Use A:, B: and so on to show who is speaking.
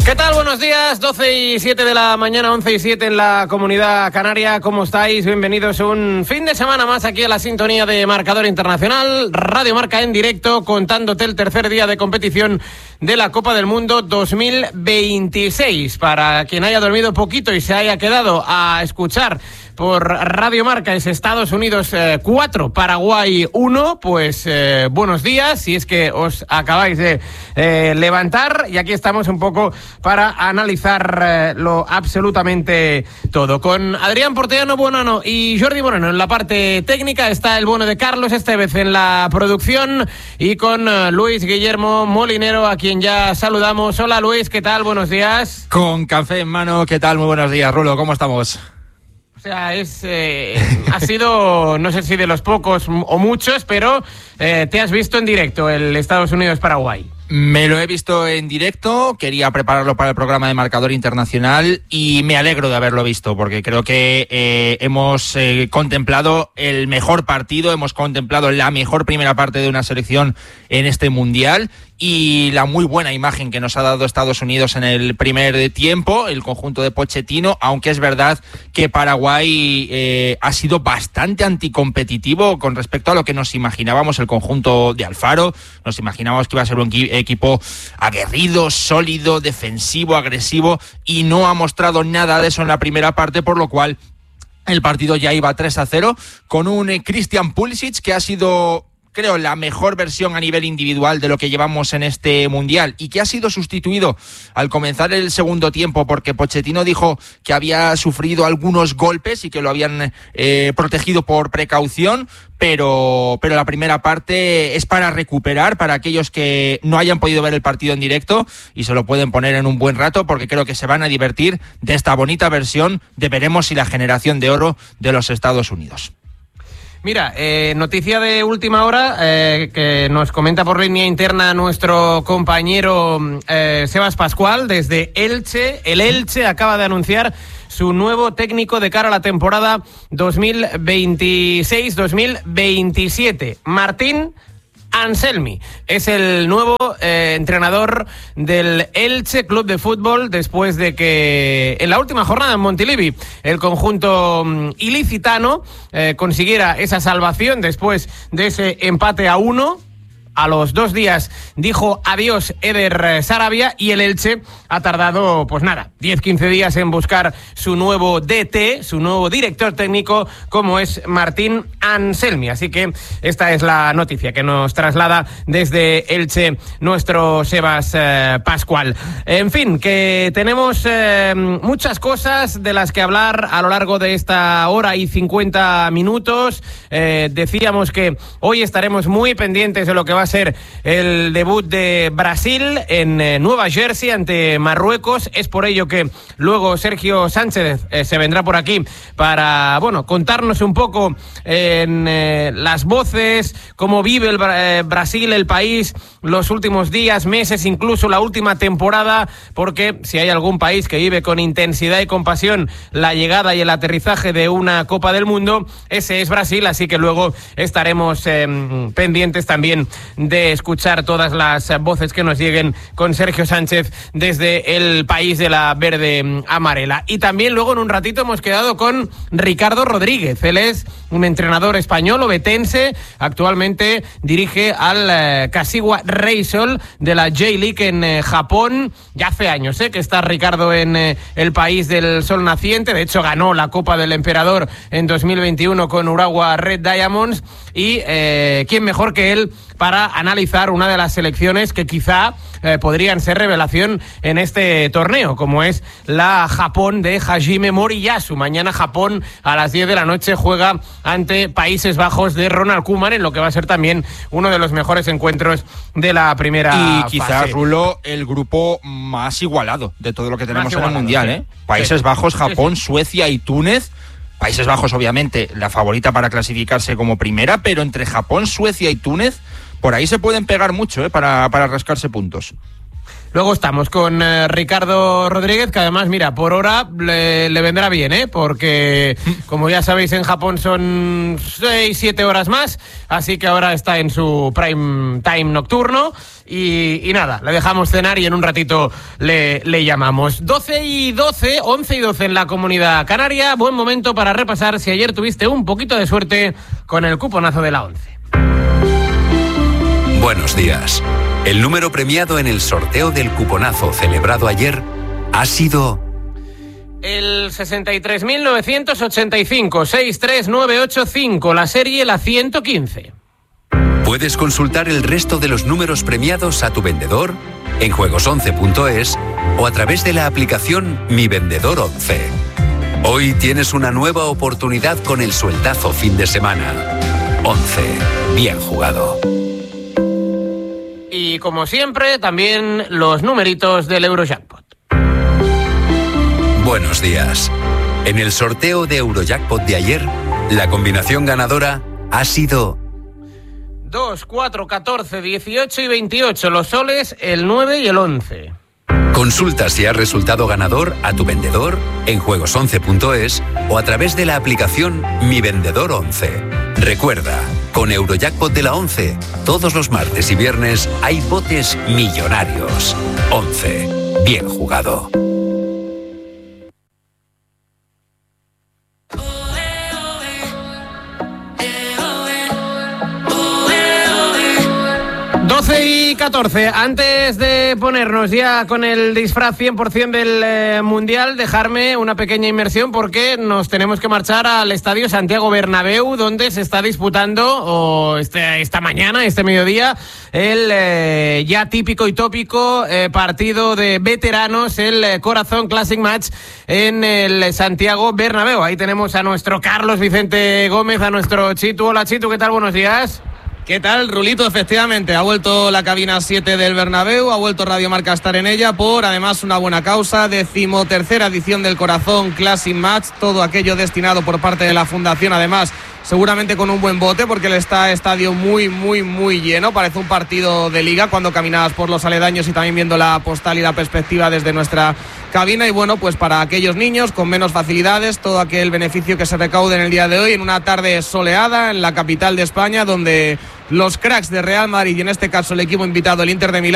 A: ¿Qué tal? Buenos días, 12:07 de la mañana, 11:07 en la Comunidad Canaria. ¿Cómo estáis? Bienvenidos a un fin de semana más aquí a la sintonía de Marcador Internacional, Radio Marca en directo, contándote el tercer día de competición de la Copa del Mundo 2026. Para quien haya dormido poquito y se haya quedado a escuchar por Radio Marca es Estados Unidos 4, Paraguay 1, pues buenos días, si es que os acabáis de levantar, y aquí estamos un poco para analizar lo absolutamente todo. Con Adrián Portellano Bonano y Jordi Moreno en la parte técnica, está el bueno de Carlos Estevez en la producción, y con Luis Guillermo Molinero, a quien ya saludamos. Hola Luis, ¿qué tal? Buenos días.
B: Con café en mano, ¿qué tal? Muy buenos días, Rulo, ¿cómo estamos?
A: O sea, ha sido, no sé si de los pocos o muchos, pero te has visto en directo el Estados Unidos-Paraguay.
B: Me lo he visto en directo, quería prepararlo para el programa de Marcador Internacional y me alegro de haberlo visto, porque creo que hemos contemplado el mejor partido, hemos contemplado la mejor primera parte de una selección en este Mundial, y la muy buena imagen que nos ha dado Estados Unidos en el primer tiempo, el conjunto de Pochettino, aunque es verdad que Paraguay ha sido bastante anticompetitivo con respecto a lo que nos imaginábamos el conjunto de Alfaro. Nos imaginábamos que iba a ser un equipo aguerrido, sólido, defensivo, agresivo, y no ha mostrado nada de eso en la primera parte, por lo cual el partido ya iba 3-0 con un Christian Pulisic que ha sido, creo, la mejor versión a nivel individual de lo que llevamos en este Mundial, y que ha sido sustituido al comenzar el segundo tiempo porque Pochettino dijo que había sufrido algunos golpes y que lo habían protegido por precaución, pero la primera parte es para recuperar, para aquellos que no hayan podido ver el partido en directo, y se lo pueden poner en un buen rato, porque creo que se van a divertir de esta bonita versión de veremos si la generación de oro de los Estados Unidos.
A: Mira, noticia de última hora que nos comenta por línea interna nuestro compañero Sebas Pascual desde Elche. El Elche acaba de anunciar su nuevo técnico de cara a la temporada 2026-2027. Martín Anselmi es el nuevo entrenador del Elche Club de Fútbol, después de que en la última jornada en Montilivi el conjunto ilicitano consiguiera esa salvación después de ese empate a 1. A los 2 días dijo adiós Eder Sarabia, y el Elche ha tardado, pues nada, 10-15 días en buscar su nuevo DT, su nuevo director técnico, como es Martín Anselmi. Así que esta es la noticia que nos traslada desde Elche nuestro Sebas Pascual. En fin, que tenemos muchas cosas de las que hablar a lo largo de esta hora y 50 minutos. Decíamos que hoy estaremos muy pendientes de lo que va a ser el debut de Brasil en Nueva Jersey ante Marruecos. Es por ello que luego Sergio Sánchez se vendrá por aquí para, bueno, contarnos un poco en las voces, cómo vive el Brasil, el país, los últimos días, meses, incluso la última temporada, porque si hay algún país que vive con intensidad y con pasión la llegada y el aterrizaje de una Copa del Mundo, ese es Brasil. Así que luego estaremos pendientes también de escuchar todas las voces que nos lleguen con Sergio Sánchez desde el país de la verde amarela. Y también luego en un ratito hemos quedado con Ricardo Rodríguez. Él es un entrenador español obetense, actualmente dirige al Kashiwa Reysol de la J-League en Japón. Ya hace años que está Ricardo en el país del sol naciente. De hecho ganó la Copa del Emperador en 2021 con Urawa Red Diamonds, y quién mejor que él para analizar una de las selecciones que quizá podrían ser revelación en este torneo, como es la Japón de Hajime Moriyasu. Mañana Japón a las 10 de la noche juega ante Países Bajos de Ronald Koeman, en lo que va a ser también uno de los mejores encuentros de la primera fase.
B: Y quizás, Rulo, el grupo más igualado de todo lo que tenemos en el Mundial, ¿eh? Países Bajos, Japón, Suecia y Túnez. Países Bajos, obviamente, la favorita para clasificarse como primera, pero entre Japón, Suecia y Túnez, por ahí se pueden pegar mucho para rascarse puntos.
A: Luego estamos con Ricardo Rodríguez, que además, mira, por hora le vendrá bien, porque como ya sabéis, en Japón son 6-7 horas más, así que ahora está en su prime time nocturno. y nada, le dejamos cenar y en un ratito le llamamos. 12:12, 11:12 en la Comunidad Canaria. Buen momento para repasar si ayer tuviste un poquito de suerte con el cuponazo de la 11.
C: Buenos días. El número premiado en el sorteo del cuponazo celebrado ayer ha sido...
A: el 63.985, 63985, la serie la 115.
C: Puedes consultar el resto de los números premiados a tu vendedor en juegos11.es o a través de la aplicación Mi Vendedor 11. Hoy tienes una nueva oportunidad con el sueldazo fin de semana. 11. Bien jugado.
A: Y como siempre, también los numeritos del Eurojackpot.
C: Buenos días. En el sorteo de Eurojackpot de ayer, la combinación ganadora ha sido
A: 2, 4, 14, 18 y 28, los soles, el 9 y el 11.
C: Consulta si has resultado ganador a tu vendedor en juegos11.es o a través de la aplicación Mi Vendedor 11. Recuerda, con Eurojackpot de la 11, todos los martes y viernes hay botes millonarios. 11. Bien jugado.
A: Y 14. Antes de ponernos ya con el disfraz 100% del Mundial, dejarme una pequeña inmersión porque nos tenemos que marchar al Estadio Santiago Bernabéu, donde se está disputando esta mañana, este mediodía, el ya típico y tópico partido de veteranos, el Corazón Classic Match en el Santiago Bernabéu. Ahí tenemos a nuestro Carlos Vicente Gómez, a nuestro Chitu. Hola Chitu, ¿qué tal? Buenos días.
D: ¿Qué tal, Rulito? Efectivamente, ha vuelto la cabina 7 del Bernabéu, ha vuelto Radio Marca a estar en ella por, además, una buena causa, 13ª edición del Corazón Classic Match, todo aquello destinado por parte de la Fundación, además, seguramente con un buen bote, porque el estadio muy, muy, muy lleno, parece un partido de liga cuando caminabas por los aledaños y también viendo la postal y la perspectiva desde nuestra cabina, y bueno, pues para aquellos niños con menos facilidades, todo aquel beneficio que se recaude en el día de hoy, en una tarde soleada en la capital de España, donde los cracks de Real Madrid y en este caso el equipo invitado, el Inter de Milán,